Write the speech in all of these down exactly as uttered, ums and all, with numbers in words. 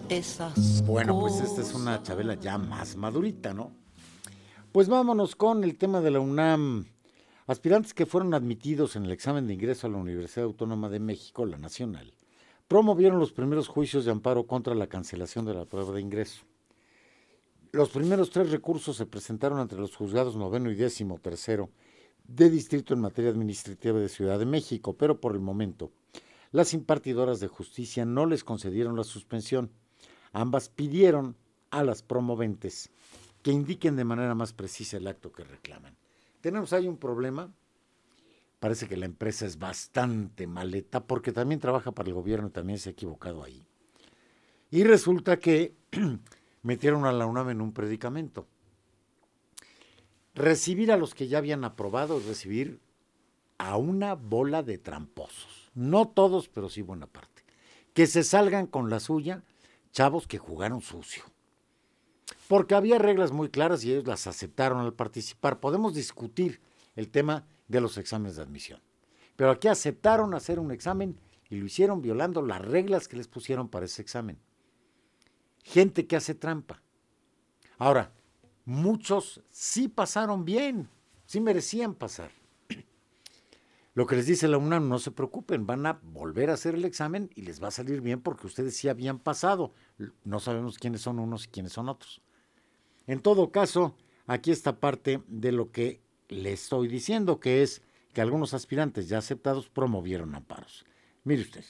esas Bueno, pues esta es una Chabela ya más madurita, ¿no? Pues vámonos con el tema de la UNAM. Aspirantes que fueron admitidos en el examen de ingreso a la Universidad Autónoma de México, la Nacional, promovieron los primeros juicios de amparo contra la cancelación de la prueba de ingreso. Los primeros tres recursos se presentaron ante los juzgados noveno y décimo tercero de distrito en materia administrativa de Ciudad de México, pero por el momento las impartidoras de justicia no les concedieron la suspensión. Ambas pidieron a las promoventes que indiquen de manera más precisa el acto que reclaman. Tenemos ahí un problema. Parece que la empresa es bastante maleta porque también trabaja para el gobierno y también se ha equivocado ahí. Y resulta que metieron a la UNAM en un predicamento. Recibir a los que ya habían aprobado es recibir a una bola de tramposos. No todos, pero sí buena parte. Que se salgan con la suya chavos que jugaron sucio. Porque había reglas muy claras y ellos las aceptaron al participar. Podemos discutir el tema de los exámenes de admisión. Pero aquí aceptaron hacer un examen y lo hicieron violando las reglas que les pusieron para ese examen. Gente que hace trampa. Ahora, muchos sí pasaron bien, sí merecían pasar. Lo que les dice la UNAM, no se preocupen, van a volver a hacer el examen y les va a salir bien porque ustedes sí habían pasado. No sabemos quiénes son unos y quiénes son otros. En todo caso, aquí está parte de lo que le estoy diciendo, que es que algunos aspirantes ya aceptados promovieron amparos. Mire usted.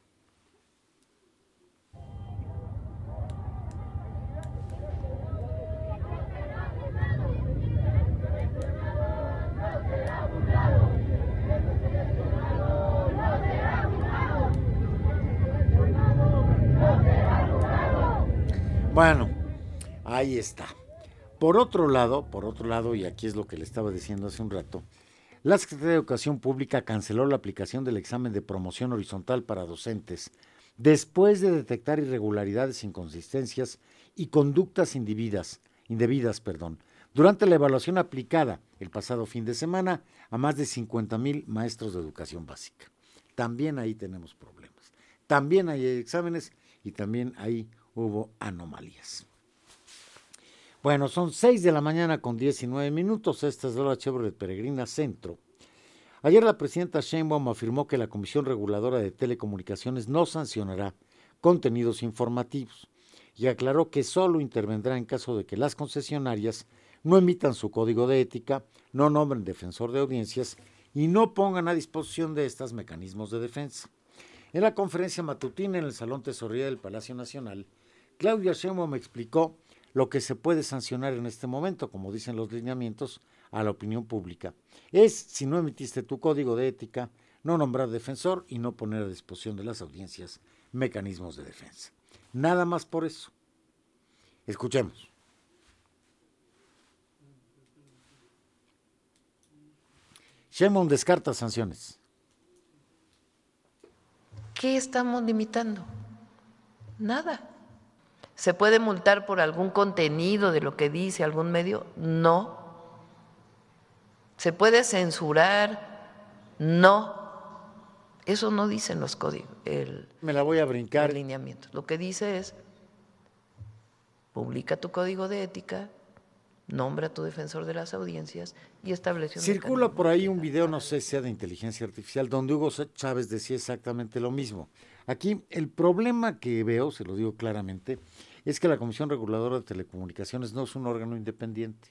Bueno, ahí está. Por otro lado, por otro lado, y aquí es lo que le estaba diciendo hace un rato, la Secretaría de Educación Pública canceló la aplicación del examen de promoción horizontal para docentes después de detectar irregularidades, inconsistencias y conductas indebidas, indebidas, perdón, durante la evaluación aplicada el pasado fin de semana a más de cincuenta mil maestros de educación básica. También ahí tenemos problemas. También hay exámenes y también ahí hubo anomalías. Bueno, son seis de la mañana con diecinueve minutos. Esta es la Chevrolet Peregrina Centro. Ayer la presidenta Sheinbaum afirmó que la Comisión Reguladora de Telecomunicaciones no sancionará contenidos informativos y aclaró que solo intervendrá en caso de que las concesionarias no emitan su código de ética, no nombren defensor de audiencias y no pongan a disposición de estas mecanismos de defensa. En la conferencia matutina en el Salón Tesorería del Palacio Nacional, Claudia Sheinbaum explicó lo que se puede sancionar en este momento, como dicen los lineamientos, a la opinión pública. Es, si no emitiste tu código de ética, no nombrar defensor y no poner a disposición de las audiencias mecanismos de defensa. Nada más por eso. Escuchemos. Sheinbaum descarta sanciones. ¿Qué estamos limitando? Nada. ¿Se puede multar por algún contenido de lo que dice algún medio? No. ¿Se puede censurar? No. Eso no dicen los códigos. El, Me la voy a brincar. Los lineamientos. Lo que dice es, publica tu código de ética, nombra a tu defensor de las audiencias y establece un Circula por ahí un video, no sé si sea de inteligencia artificial, donde Hugo Chávez decía exactamente lo mismo. Aquí el problema que veo, se lo digo claramente, es que la Comisión Reguladora de Telecomunicaciones no es un órgano independiente.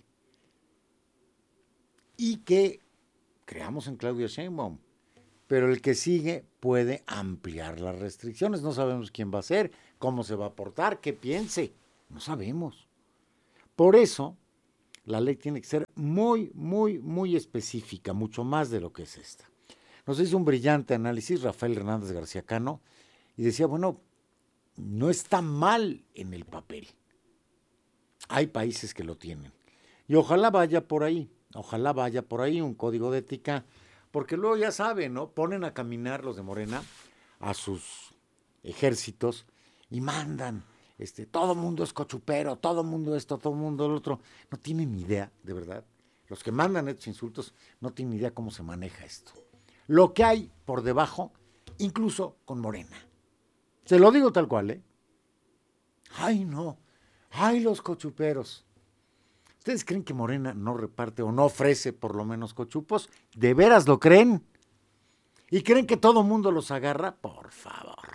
Y que creamos en Claudia Sheinbaum, pero el que sigue puede ampliar las restricciones. No sabemos quién va a ser, cómo se va a portar, qué piense, no sabemos. Por eso, la ley tiene que ser muy, muy, muy específica, mucho más de lo que es esta. Nos hizo un brillante análisis Rafael Hernández García Cano y decía, bueno, no está mal en el papel. Hay países que lo tienen. Y ojalá vaya por ahí, ojalá vaya por ahí un código de ética, porque luego ya saben, ¿no? Ponen a caminar los de Morena a sus ejércitos y mandan, este, todo mundo es cochupero, todo mundo esto, todo mundo lo otro. No tienen ni idea, de verdad. Los que mandan estos insultos no tienen ni idea cómo se maneja esto. Lo que hay por debajo, incluso con Morena. Se lo digo tal cual, ¿eh? Ay, no. Ay, los cochuperos. ¿Ustedes creen que Morena no reparte o no ofrece por lo menos cochupos? ¿De veras lo creen? ¿Y creen que todo mundo los agarra? Por favor.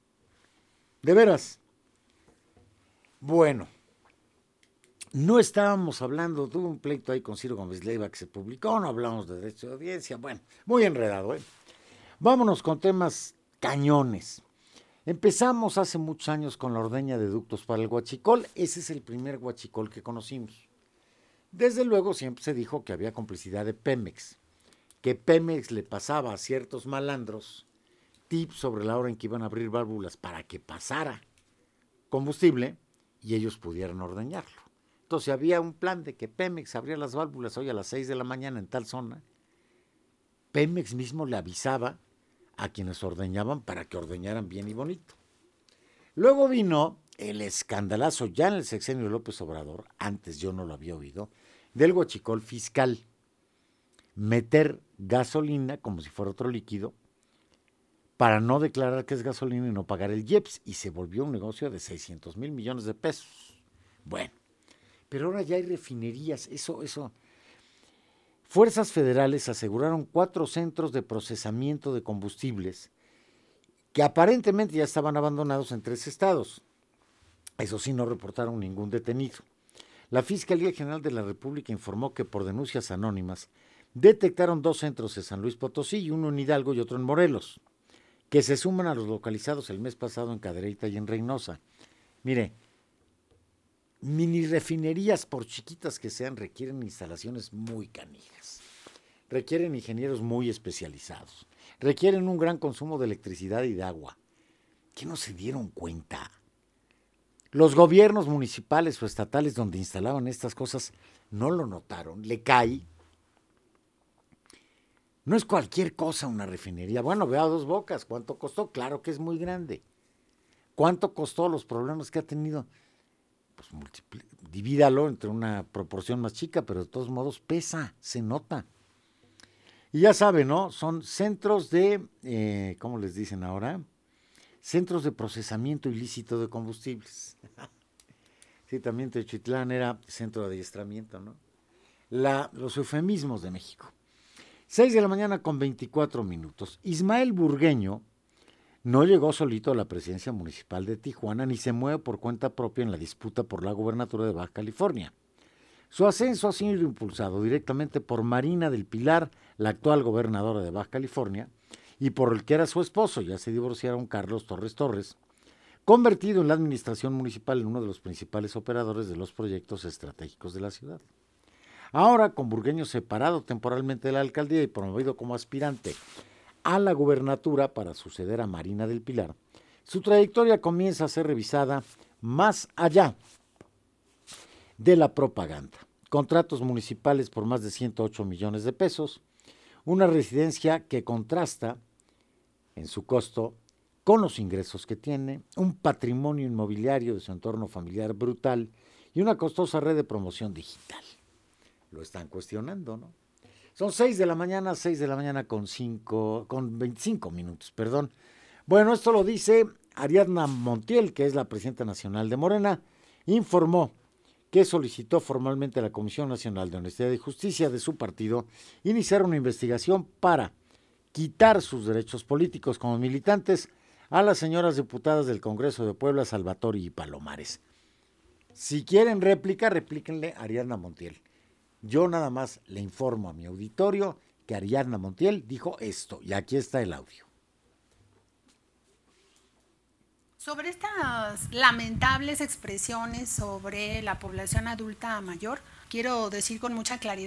De veras. Bueno, no estábamos hablando, tuve un pleito ahí con Ciro Gómez Leiva que se publicó, no hablamos de derecho de audiencia, bueno, muy enredado, ¿eh? Vámonos con temas cañones. Empezamos hace muchos años con la ordeña de ductos para el huachicol, ese es el primer huachicol que conocimos. Desde luego siempre se dijo que había complicidad de Pemex, que Pemex le pasaba a ciertos malandros tips sobre la hora en que iban a abrir válvulas para que pasara combustible y ellos pudieran ordeñarlo. Entonces había un plan de que Pemex abría las válvulas hoy a las seis de la mañana en tal zona. Pemex mismo le avisaba a quienes ordeñaban para que ordeñaran bien y bonito. Luego vino el escandalazo, ya en el sexenio de López Obrador, antes yo no lo había oído, del huachicol fiscal. Meter gasolina como si fuera otro líquido para no declarar que es gasolina y no pagar el I E P S, y se volvió un negocio de seiscientos mil millones de pesos. Bueno, pero ahora ya hay refinerías, eso, eso. Fuerzas federales aseguraron cuatro centros de procesamiento de combustibles que aparentemente ya estaban abandonados en tres estados. Eso sí, no reportaron ningún detenido. La Fiscalía General de la República informó que por denuncias anónimas detectaron dos centros en San Luis Potosí, uno en Hidalgo y otro en Morelos, que se suman a los localizados el mes pasado en Cadereyta y en Reynosa. Mire, mini refinerías, por chiquitas que sean, requieren instalaciones muy canijas, requieren ingenieros muy especializados, requieren un gran consumo de electricidad y de agua. ¿Qué no se dieron cuenta? Los gobiernos municipales o estatales donde instalaban estas cosas no lo notaron, le cae. No es cualquier cosa una refinería. Bueno, vea Dos Bocas, ¿cuánto costó? Claro que es muy grande. ¿Cuánto costó los problemas que ha tenido? Pues divídalo entre una proporción más chica, pero de todos modos pesa, se nota. Y ya saben, ¿no? Son centros de, eh, ¿cómo les dicen ahora? Centros de procesamiento ilícito de combustibles. Sí, también Techitlán era centro de adiestramiento, ¿no? La, los eufemismos de México. seis de la mañana con veinticuatro minutos. Ismael Burgueño no llegó solito a la presidencia municipal de Tijuana ni se mueve por cuenta propia en la disputa por la gobernatura de Baja California. Su ascenso ha sido impulsado directamente por Marina del Pilar, la actual gobernadora de Baja California, y por el que era su esposo, ya se divorciaron, Carlos Torres Torres, convertido en la administración municipal en uno de los principales operadores de los proyectos estratégicos de la ciudad. Ahora, con Burgueño separado temporalmente de la alcaldía y promovido como aspirante a la gubernatura para suceder a Marina del Pilar, su trayectoria comienza a ser revisada más allá de la propaganda. Contratos municipales por más de ciento ocho millones de pesos, una residencia que contrasta en su costo con los ingresos que tiene, un patrimonio inmobiliario de su entorno familiar brutal y una costosa red de promoción digital. Lo están cuestionando, ¿no? Son seis de la mañana, seis de la mañana con, cinco, con veinticinco minutos, perdón. Bueno, esto lo dice Ariadna Montiel, que es la presidenta nacional de Morena, informó que solicitó formalmente a la Comisión Nacional de Honestidad y Justicia de su partido iniciar una investigación para quitar sus derechos políticos como militantes a las señoras diputadas del Congreso de Puebla, Salvatori y Palomares. Si quieren réplica, replíquenle a Ariadna Montiel. Yo nada más le informo a mi auditorio que Ariadna Montiel dijo esto, y aquí está el audio. Sobre estas lamentables expresiones sobre la población adulta mayor, quiero decir con mucha claridad